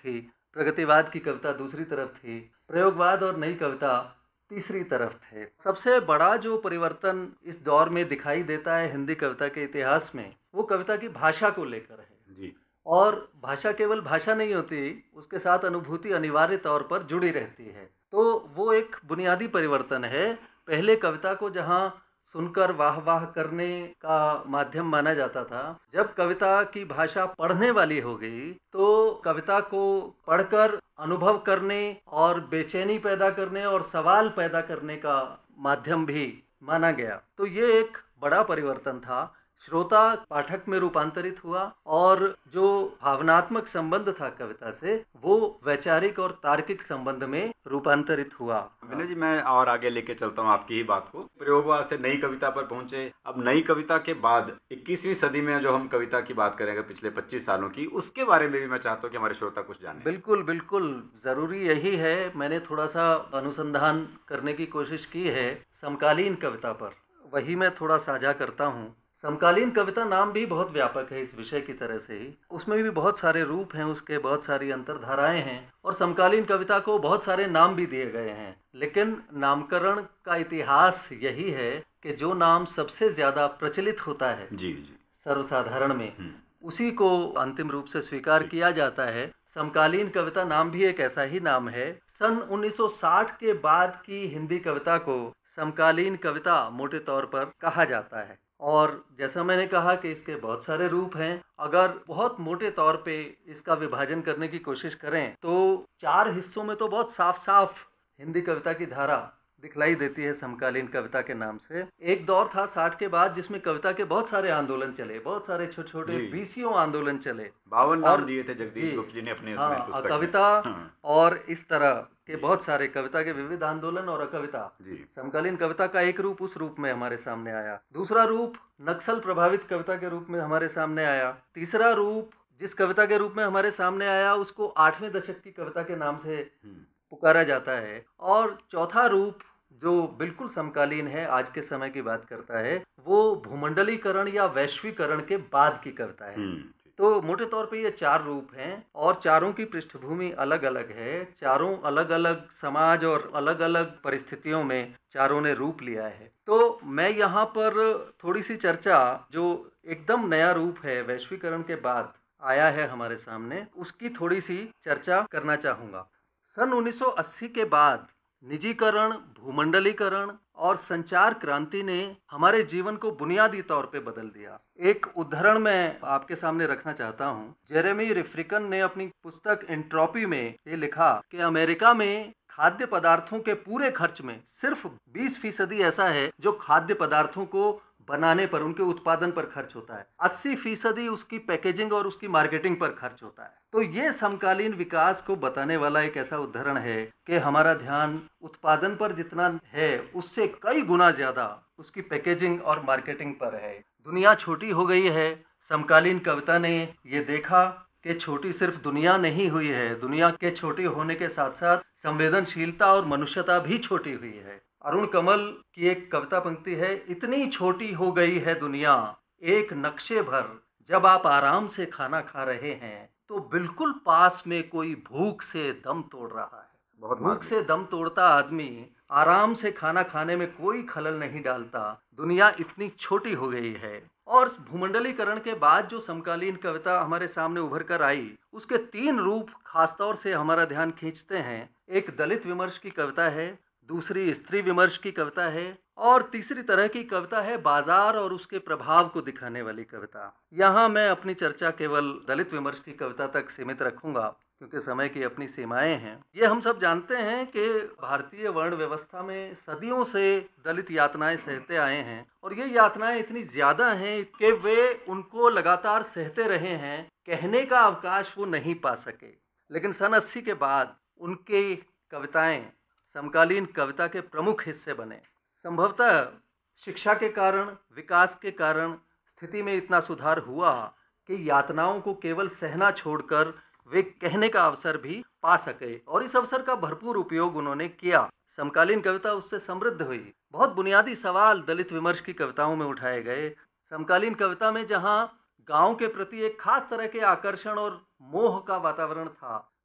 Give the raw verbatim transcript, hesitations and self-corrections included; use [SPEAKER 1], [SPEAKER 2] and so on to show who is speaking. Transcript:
[SPEAKER 1] थी, प्रगतिवाद की कविता दूसरी तरफ थी, प्रयोगवाद और नई कविता तीसरी तरफ थे। सबसे बड़ा जो परिवर्तन इस दौर में दिखाई देता है हिंदी कविता के इतिहास में, वो कविता की भाषा को लेकर है।
[SPEAKER 2] जी।
[SPEAKER 1] और भाषा केवल भाषा नहीं होती, उसके साथ अनुभूति अनिवार्य तौर पर जुड़ी रहती है। तो वो एक बुनियादी परिवर्तन है। पहले कविता को जहाँ सुनकर वाह वाह करने का माध्यम माना जाता था, जब कविता की भाषा पढ़ने वाली हो गई तो कविता को पढ़कर अनुभव करने और बेचैनी पैदा करने और सवाल पैदा करने का माध्यम भी माना गया। तो ये एक बड़ा परिवर्तन था। श्रोता पाठक में रूपांतरित हुआ और जो भावनात्मक संबंध था कविता से, वो वैचारिक और तार्किक संबंध में रूपांतरित हुआ।
[SPEAKER 2] विनय जी, मैं और आगे लेके चलता हूँ आपकी ही बात को। प्रयोगवाद से नई कविता पर पहुंचे। अब नई कविता के बाद इक्कीसवीं सदी में जो हम कविता की बात करेंगे पिछले पच्चीस सालों की, उसके बारे में भी मैं चाहता हूँ कि हमारे श्रोता कुछ जाने।
[SPEAKER 1] बिल्कुल बिल्कुल, जरूरी यही है। मैंने थोड़ा सा अनुसंधान करने की कोशिश की है समकालीन कविता पर, वही मैं थोड़ा साझा करता हूँ। समकालीन कविता नाम भी बहुत व्यापक है इस विषय की तरह से ही। उसमें भी बहुत सारे रूप हैं, उसके बहुत सारी अंतर्धाराएं हैं और समकालीन कविता को बहुत सारे नाम भी दिए गए हैं। लेकिन नामकरण का इतिहास यही है कि जो नाम सबसे ज्यादा प्रचलित होता है
[SPEAKER 2] जी जी
[SPEAKER 1] सर्वसाधारण में, उसी को अंतिम रूप से स्वीकार किया जाता है। समकालीन कविता नाम भी एक ऐसा ही नाम है। सन उन्नीस सौ साठ के बाद की हिंदी कविता को समकालीन कविता मोटे तौर पर कहा जाता है। और जैसा मैंने कहा कि इसके बहुत सारे रूप हैं। अगर बहुत मोटे तौर पे इसका विभाजन करने की कोशिश करें तो चार हिस्सों में तो बहुत साफ साफ हिंदी कविता की धारा दिखलाई देती है समकालीन कविता के नाम से। एक दौर था साठ के बाद जिसमें कविता के बहुत सारे आंदोलन चले, बहुत सारे छोटे छोटे बीसियों आंदोलन चले।
[SPEAKER 2] बावन नाम दिए थे जगदीश गुप्त जी ने अपने उसमें
[SPEAKER 1] हाँ,
[SPEAKER 2] पुस्तक
[SPEAKER 1] कविता
[SPEAKER 2] हाँ।
[SPEAKER 1] और इस तरह के बहुत सारे कविता के विविध आंदोलन और अकविता। समकालीन कविता का एक रूप उस रूप में हमारे सामने आया। दूसरा रूप नक्सल प्रभावित कविता के रूप में हमारे सामने आया। तीसरा रूप जिस कविता के रूप में हमारे सामने आया उसको आठवें दशक की कविता के नाम से पुकारा जाता है। और चौथा रूप जो बिल्कुल समकालीन है, आज के समय की बात करता है, वो भूमंडलीकरण या वैश्वीकरण के बाद की कविता है। तो मोटे तौर पे ये चार रूप हैं और चारों की पृष्ठभूमि अलग अलग है। चारों अलग अलग समाज और अलग अलग परिस्थितियों में चारों ने रूप लिया है। तो मैं यहाँ पर थोड़ी सी चर्चा, जो एकदम नया रूप है वैश्वीकरण के बाद आया है हमारे सामने, उसकी थोड़ी सी चर्चा करना चाहूँगा। सन उन्नीस सौ अस्सी के बाद निजीकरण, भूमंडलीकरण और संचार क्रांति ने हमारे जीवन को बुनियादी तौर पे बदल दिया। एक उदाहरण मैं आपके सामने रखना चाहता हूँ। जेरेमी रिफ्रिकन ने अपनी पुस्तक एंट्रोपी में ये लिखा कि अमेरिका में खाद्य पदार्थों के पूरे खर्च में सिर्फ बीस फीसदी ऐसा है जो खाद्य पदार्थों को बनाने पर, उनके उत्पादन पर खर्च होता है। अस्सी फीसदी उसकी पैकेजिंग और उसकी मार्केटिंग पर खर्च होता है। तो ये समकालीन विकास को बताने वाला एक ऐसा उदाहरण है कि हमारा ध्यान उत्पादन पर जितना है उससे कई गुना ज्यादा उसकी पैकेजिंग और मार्केटिंग पर है। दुनिया छोटी हो गई है। समकालीन कविता ने ये देखा कि छोटी सिर्फ दुनिया नहीं हुई है, दुनिया के छोटे होने के साथ साथ संवेदनशीलता और मनुष्यता भी छोटी हुई है। अरुण कमल की एक कविता पंक्ति है, इतनी छोटी हो गई है दुनिया एक नक्शे भर, जब आप आराम से खाना खा रहे हैं तो बिल्कुल पास में कोई भूख से दम तोड़ रहा है। बहुत भूख से दम तोड़ता आदमी आराम से खाना खाने में कोई खलल नहीं डालता। दुनिया इतनी छोटी हो गई है। और भूमंडलीकरण के बाद जो समकालीन कविता हमारे सामने उभर कर आई, उसके तीन रूप खासतौर से हमारा ध्यान खींचते हैं। एक दलित विमर्श की कविता है, दूसरी स्त्री विमर्श की कविता है और तीसरी तरह की कविता है बाजार और उसके प्रभाव को दिखाने वाली कविता। यहाँ मैं अपनी चर्चा केवल दलित विमर्श की कविता तक सीमित रखूंगा क्योंकि समय की अपनी सीमाएं हैं। ये हम सब जानते हैं कि भारतीय वर्ण व्यवस्था में सदियों से दलित यातनाएं सहते आए हैं और ये यातनाएं इतनी ज्यादा हैं कि वे उनको लगातार सहते रहे हैं। कहने का अवकाश वो नहीं पा सके। लेकिन सन अस्सी के बाद उनके कविताएं समकालीन कविता के प्रमुख हिस्से बने। संभवतः शिक्षा के कारण, विकास के कारण स्थिति में इतना सुधार हुआ कि यातनाओं को केवल सहना छोड़कर वे कहने का अवसर भी पा सके और इस अवसर का भरपूर उपयोग उन्होंने किया। समकालीन कविता उससे समृद्ध हुई। बहुत बुनियादी सवाल दलित विमर्श की कविताओं में उठाए गए। समकालीन कविता में जहाँ गांव के प्रति एक खास तरह के आकर्षण और मोह का वातावरण था,